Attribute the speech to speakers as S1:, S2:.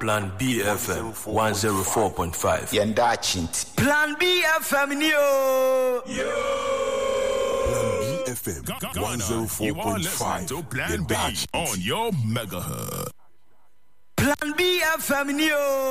S1: Plan B FM 104.5.
S2: Yenda Chinti.
S3: Plan B FM Neo.
S4: Plan B FM 104.5.
S5: You are listening to Plan B on your megahertz.
S3: Plan B FM Neo.